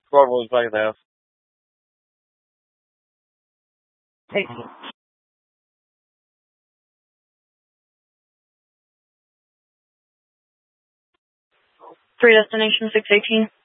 Squad was back at the house. Hey. 3 destination 618.